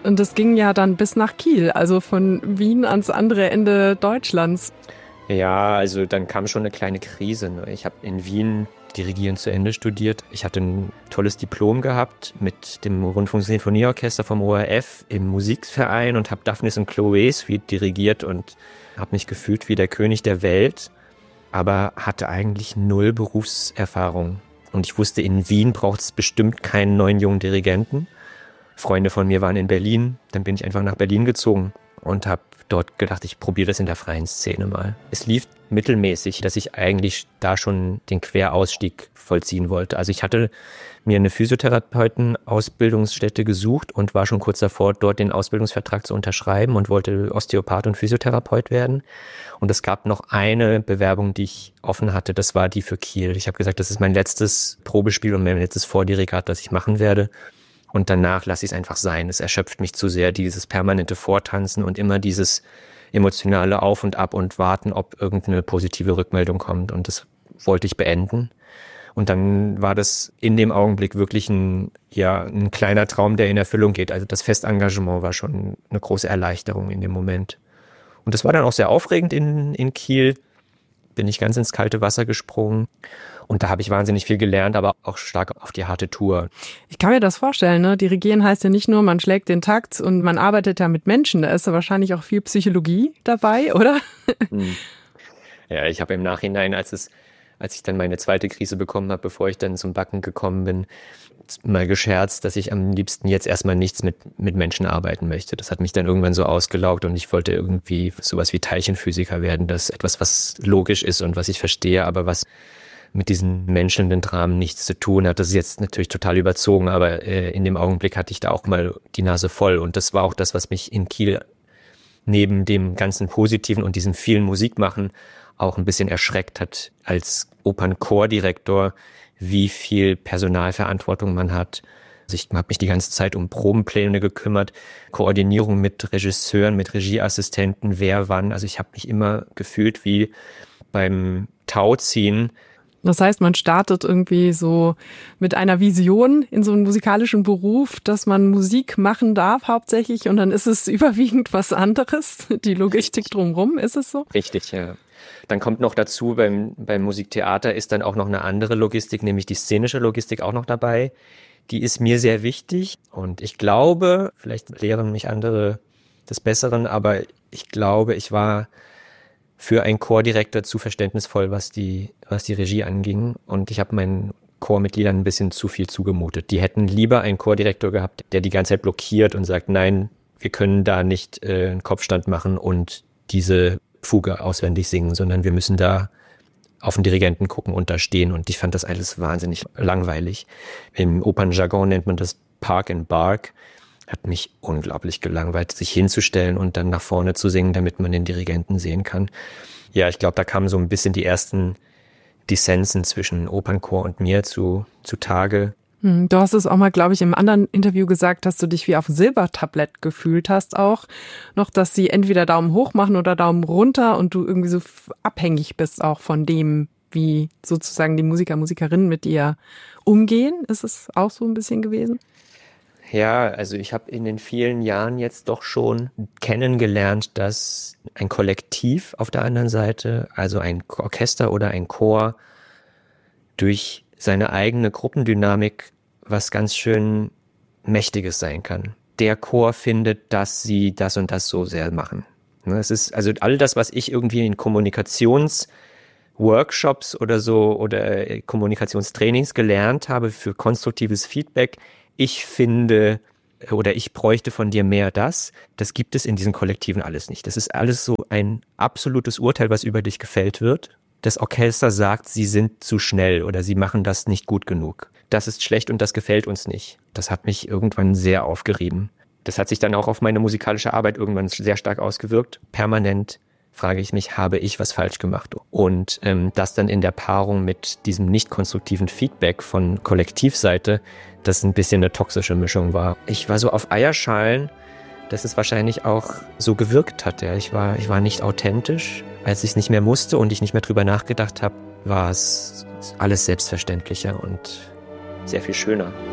Und das ging ja dann bis nach Kiel, also von Wien ans andere Ende Deutschlands. Ja, also dann kam schon eine kleine Krise. Ne? Ich habe in Wien Dirigieren zu Ende studiert. Ich hatte ein tolles Diplom gehabt mit dem Rundfunksinfonieorchester vom ORF im Musikverein und habe Daphnis und Chloé Suite dirigiert und habe mich gefühlt wie der König der Welt, aber hatte eigentlich 0 Berufserfahrung. Und ich wusste, in Wien braucht es bestimmt keinen neuen jungen Dirigenten. Freunde von mir waren in Berlin, dann bin ich einfach nach Berlin gezogen und habe dort gedacht, ich probiere das in der freien Szene mal. Es lief mittelmäßig, dass ich eigentlich da schon den Querausstieg vollziehen wollte. Also ich hatte mir eine Physiotherapeuten-Ausbildungsstätte gesucht und war schon kurz davor, dort den Ausbildungsvertrag zu unterschreiben und wollte Osteopath und Physiotherapeut werden. Und es gab noch eine Bewerbung, die ich offen hatte, das war die für Kiel. Ich habe gesagt, das ist mein letztes Probespiel und mein letztes Vordirigat, das ich machen werde. Und danach lasse ich es einfach sein. Es erschöpft mich zu sehr, dieses permanente Vortanzen und immer dieses emotionale Auf und Ab und warten, ob irgendeine positive Rückmeldung kommt. Und das wollte ich beenden. Und dann war das in dem Augenblick wirklich ein kleiner Traum, der in Erfüllung geht. Also das Festengagement war schon eine große Erleichterung in dem Moment. Und das war dann auch sehr aufregend in Kiel. Bin ich ganz ins kalte Wasser gesprungen. Und da habe ich wahnsinnig viel gelernt, aber auch stark auf die harte Tour. Ich kann mir das vorstellen, ne? Dirigieren heißt ja nicht nur, man schlägt den Takt und man arbeitet ja mit Menschen. Da ist ja wahrscheinlich auch viel Psychologie dabei, oder? Ja, ich habe im Nachhinein, als ich dann meine zweite Krise bekommen habe, bevor ich dann zum Backen gekommen bin, mal gescherzt, dass ich am liebsten jetzt erstmal nichts mit Menschen arbeiten möchte. Das hat mich dann irgendwann so ausgelaugt und ich wollte irgendwie sowas wie Teilchenphysiker werden. Das ist etwas, was logisch ist und was ich verstehe, aber was mit diesen menschelnden Dramen nichts zu tun hat. Das ist jetzt natürlich total überzogen, aber in dem Augenblick hatte ich da auch mal die Nase voll. Und das war auch das, was mich in Kiel neben dem ganzen Positiven und diesem vielen Musikmachen auch ein bisschen erschreckt hat als Opernchordirektor, wie viel Personalverantwortung man hat. Also ich habe mich die ganze Zeit um Probenpläne gekümmert, Koordinierung mit Regisseuren, mit Regieassistenten, wer wann. Also ich habe mich immer gefühlt wie beim Tauziehen. Das heißt, man startet irgendwie so mit einer Vision in so einen musikalischen Beruf, dass man Musik machen darf hauptsächlich und dann ist es überwiegend was anderes, die Logistik drumherum, ist es so? Richtig, ja. Dann kommt noch dazu, beim Musiktheater ist dann auch noch eine andere Logistik, nämlich die szenische Logistik auch noch dabei. Die ist mir sehr wichtig und ich glaube, vielleicht lehren mich andere des Besseren, aber ich glaube, ich war für einen Chordirektor zu verständnisvoll, was die Regie anging. Und ich habe meinen Chormitgliedern ein bisschen zu viel zugemutet. Die hätten lieber einen Chordirektor gehabt, der die ganze Zeit blockiert und sagt, nein, wir können da nicht einen Kopfstand machen und diese Fuge auswendig singen, sondern wir müssen da auf den Dirigenten gucken und da stehen. Und ich fand das alles wahnsinnig langweilig. Im Opernjargon nennt man das Park and Bark. Hat mich unglaublich gelangweilt, sich hinzustellen und dann nach vorne zu singen, damit man den Dirigenten sehen kann. Ja, ich glaube, da kamen so ein bisschen die ersten Dissensen zwischen Opernchor und mir zu Tage. Du hast es auch mal, glaube ich, im anderen Interview gesagt, dass du dich wie auf Silbertablett gefühlt hast auch. Noch, dass sie entweder Daumen hoch machen oder Daumen runter und du irgendwie so abhängig bist auch von dem, wie sozusagen die Musiker, Musikerinnen mit dir umgehen. Ist es auch so ein bisschen gewesen? Ja, also ich habe in den vielen Jahren jetzt doch schon kennengelernt, dass ein Kollektiv auf der anderen Seite, also ein Orchester oder ein Chor, durch seine eigene Gruppendynamik was ganz schön Mächtiges sein kann. Der Chor findet, dass sie das und das so sehr machen. Es ist also all das, was ich irgendwie in Kommunikationsworkshops oder so oder Kommunikationstrainings gelernt habe für konstruktives Feedback. Ich finde oder ich bräuchte von dir mehr das gibt es in diesen Kollektiven alles nicht. Das ist alles so ein absolutes Urteil, was über dich gefällt wird. Das Orchester sagt, sie sind zu schnell oder sie machen das nicht gut genug. Das ist schlecht und das gefällt uns nicht. Das hat mich irgendwann sehr aufgerieben. Das hat sich dann auch auf meine musikalische Arbeit irgendwann sehr stark ausgewirkt. Permanent frage ich mich, habe ich was falsch gemacht? Und das dann in der Paarung mit diesem nicht konstruktiven Feedback von Kollektivseite, das ein bisschen eine toxische Mischung war. Ich war so auf Eierschalen, dass es wahrscheinlich auch so gewirkt hat. Ja. Ich war nicht authentisch. Als ich es nicht mehr musste und ich nicht mehr drüber nachgedacht habe, war es alles selbstverständlicher und sehr viel schöner.